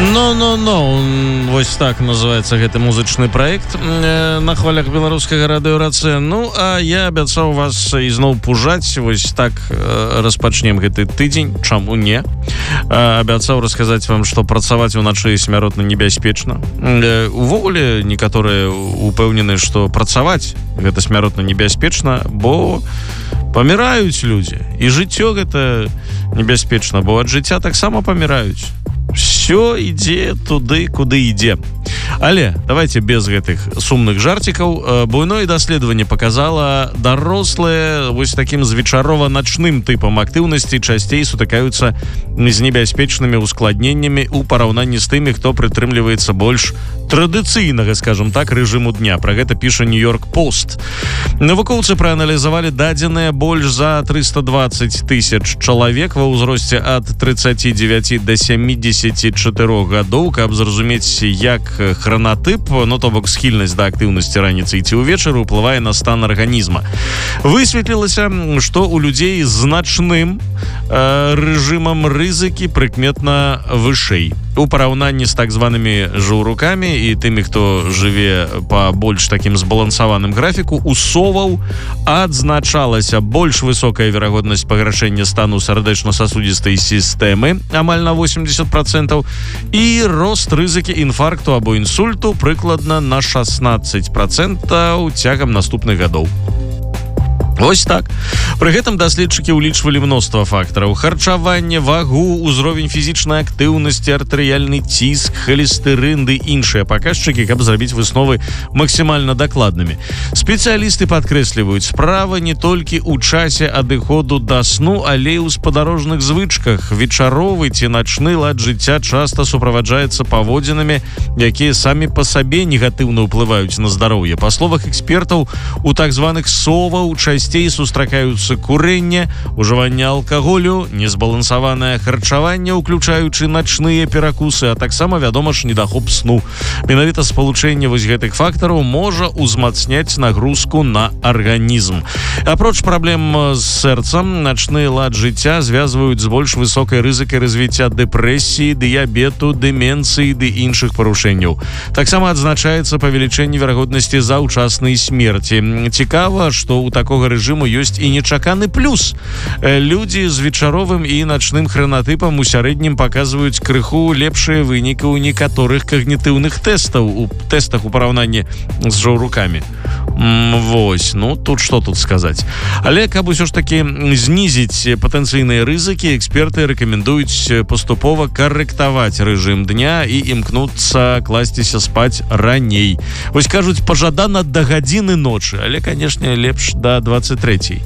Ну, вось так называется гэты музычны праект на хвалях беларускага радыё РАЦ. Ну, а я абяцаў вас ізноў пужаць. Вось так распачнем гэты тыдзень. Чаму не? Абяцаў расказаць вам, што працаваць уначы смяротна небяспечна. Увогуле, некаторыя упэўнены, што працаваць гэта смяротна небяспечна, бо паміраюць людзі. І жыццё гэта небяспечна, бо ад жыцця таксама паміраюць. Все ідзе туды, куды ідзе. Але давайте без гэтых сумных жарцікаў. Буйное даследаванне показала, дарослыя вось такім звечарова-начным тыпам актыўнасці часцей сутыкаюцца з небяспечнымі ускладненнямі ў параўнанні з тымі, хто прытрымліваецца больш традыцыйнага, скажем так, рэжыму дня. Пра гэта піша Нью-Йорк Пост. Навукоўцы прааналізавалі дадзеныя больш за 320 тысяч чалавек ва ўзросце ад 39 до 74 гадоў, каб зразумець, як хронатып, ну то бок схільнасць да актыўнасці раніцай ці ўвечары ўплывае на стан арганізма. Высветлілася, што у людзей з значным рэжымам рызыкі прыкметна вышэй. У параўнанні з так званымі жаўрукамі і тымі, хто жыве па больш такім збалансаваным графіку, у соваў адзначалася больш высокая верагоднасць пагаршэння стану сардэчна-сасудзістай сістэмы, амаль на 80%, і рост рызыкі інфаркту або інсульту прыкладна на 16% цягам наступных гадоў. Вось так. Пры гэтым даследчыкі ўлічвалі мноства фактараў: харчаванне, вагу, узровень фізічнай актыўнасці, артэрыяльны ціск, халестэрын ды іншыя паказчыкі, каб зрабіць высновы максімальна дакладнымі. Спецыялісты падкрэсліваюць, справа не толькі ў часе адыходу да сну, але і ў спадарожных звычках. Вечаровы ці начны лад жыцця часта суправаджаецца паводзінамі, якія самі па сабе негатыўна ўплываюць на здароўе. Па словах экспертаў, у так званых соваў часцей сустракаюцца курэнне, ужыванне алкаголю, незбалансаванае харчаванне, уключаючы начныя перакусы, а таксама, вядома ж, недахоп сну. Менавіта спалучэнне вось гэтых фактараў можа ўзмацняць нагрузку на арганізм. Апроч праблем з сэрцам, начны лад жыцця звязваюць з больш высокай рызыкай развіцця дэпрэсіі, дыябету, дэмэнцыі ды іншых парушэнняў. Таксама адзначаецца павелічэнне верагоднасці заўчаснай смерці. Цікава, што ў такога рэжыму ёсць і нечаканы плюс. Людзі з вечаровым і начным хронатыпам у сярэднім паказваюць крыху лепшыя вынікі ў некаторых когнітыўных тэстах у параўнанні з жаўрукамі. Вось, ну тут што тут сказаць. Але каб усё ж такі знізіць патэнцыйныя рызыкі, эксперты рэкамендуюць паступова карэктаваць рэжым дня і імкнуцца класціся спаць раней. Вось кажуць, пажадана да гадзіны ночы, але, канешне, лепш да 23-й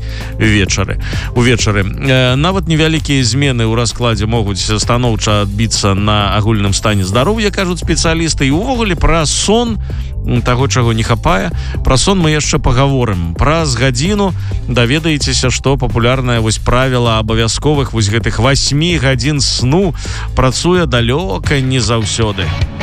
увечары. Нават невялікія змены ў раскладзе могуць станоўча адбіцца на агульным стане здароўя, кажуць спецыялісты. І увогуле пра сон, таго, чаго не хапае, пра сон мы яшчэ пагаворым. Праз гадзіну даведаецеся, што папулярнае вось правіла абавязковых вось гэтых 8 гадзін сну працуе далёка не заўсёды.